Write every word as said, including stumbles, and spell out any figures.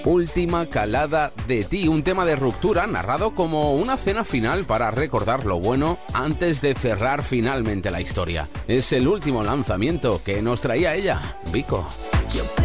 Última calada de ti, un tema de ruptura narrado como una cena final para recordar lo bueno antes de cerrar finalmente la historia. Es el último lanzamiento que nos traía ella, Vico. Yo